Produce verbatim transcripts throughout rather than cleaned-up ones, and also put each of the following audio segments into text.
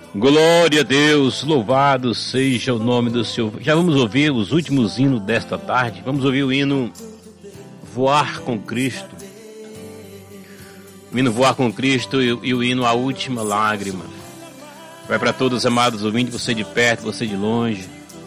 Glória a Deus, louvado seja o nome do Senhor. Já vamos ouvir os últimos hinos desta tarde. Vamos ouvir o hino Voar com Cristo. O hino Voar com Cristo e, e o hino A Última Lágrima. Vai para todos os amados ouvintes, você de perto, você de longe.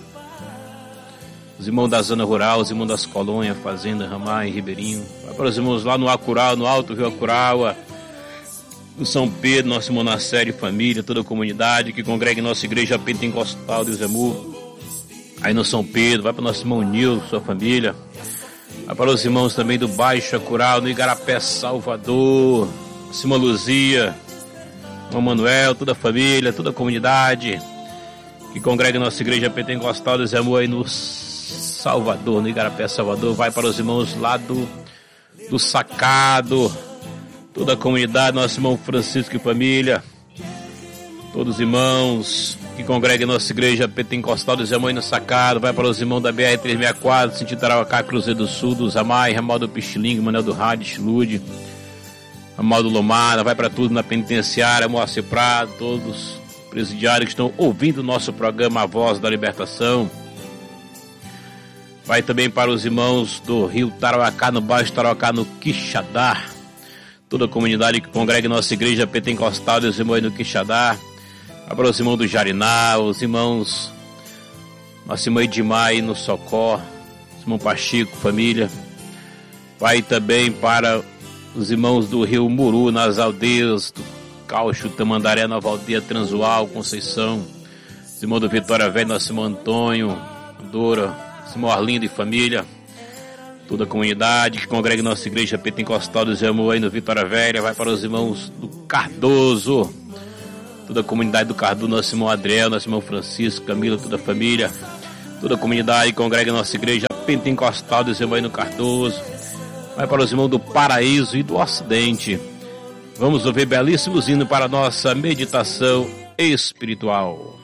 Os irmãos da zona rural, os irmãos das colônias, Fazenda, Ramar e Ribeirinho. Vai para os irmãos lá no Acural, no Alto Rio Acuraua, no São Pedro, nosso irmão na série família, toda a comunidade que congrega em nossa igreja pentecostal de Zemur. Aí no São Pedro, vai para o nosso irmão Nil, sua família. Vai para os irmãos também do Baixo Acural, no Igarapé, Salvador, Simão Luzia, irmão Manuel, toda a família, toda a comunidade que congrega em nossa igreja pentecostal de Zemur aí no Salvador, no Igarapé, Salvador. Vai para os irmãos lá do, do Sacado, toda a comunidade, nosso irmão Francisco e família, todos os irmãos que congregam em nossa igreja pentecostal de Zemur no Sacado. Vai para os irmãos da B R trezentos e sessenta e quatro, sentido Tarauacá, Cruzeiro do Sul, do Zamai, Ramal do Pichilingue, Manuel do Rádio, Chilude, Ramal do Lomara. Vai para tudo na penitenciária, Moacir Prado, todos os presidiários que estão ouvindo o nosso programa A Voz da Libertação. Vai também para os irmãos do Rio Tarauacá, no Baixo Tarauacá, no Quixadá, toda a comunidade que congrega em nossa igreja pentecostal de Zemur no Quixadá. Vai para os irmãos do Jariná, os irmãos, nosso irmão Edmar no Socó, irmão Pachico, família. Vai também para os irmãos do Rio Muru, nas aldeias do Caucho, Tamandaré, Nova Aldeia, Transual, Conceição. Os irmãos do Vitória Velha, nosso irmão Antônio, Dora, irmão Arlindo e família. Toda a comunidade que congrega em nossa igreja pentecostal do Zemur aí no Vitória Velha. Vai para os irmãos do Cardoso, toda a comunidade do Cardoso, nosso irmão Adriel, nosso irmão Francisco, Camila, toda a família. Toda a comunidade que congrega em nossa igreja pentecostal do Zemur aí no Cardoso. Vai para os irmãos do Paraíso e do Ocidente. Vamos ouvir belíssimos hinos para a nossa meditação espiritual.